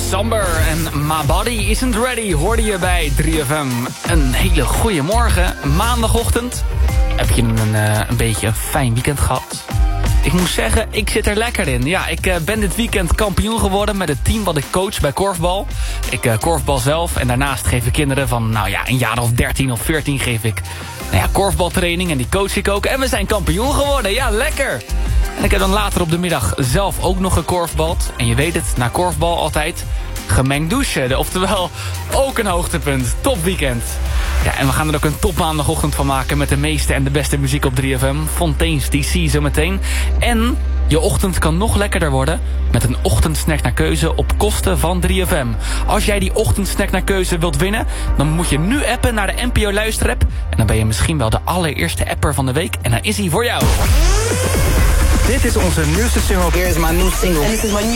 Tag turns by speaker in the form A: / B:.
A: Somber en My Body Isn't Ready hoorde je bij 3FM. Een hele goede morgen, maandagochtend. Heb je een beetje een fijn weekend gehad? Ik moet zeggen, ik zit er lekker in. Ja, ik ben dit weekend kampioen geworden met het team wat ik coach bij korfbal. Ik korfbal zelf en daarnaast geef ik kinderen van een jaar of 13 of 14 geef ik korfbaltraining en die coach ik ook. En we zijn kampioen geworden, ja lekker! En ik heb dan later op de middag zelf ook nog gekorfbald. En je weet het, na korfbal altijd gemengd douchen. Oftewel, ook een hoogtepunt. Top weekend. Ja, en we gaan er ook een top maandagochtend van maken met de meeste en de beste muziek op 3FM. Fontaine's DC zometeen. En je ochtend kan nog lekkerder worden met een ochtendsnack naar keuze op kosten van 3FM. Als jij die ochtendsnack naar keuze wilt winnen, dan moet je nu appen naar de NPO Luisterapp. En dan ben je misschien wel de allereerste apper van de week. En dan is hij voor jou.
B: Dit is onze nieuwste single.
C: Here is my new single.
D: And this is my new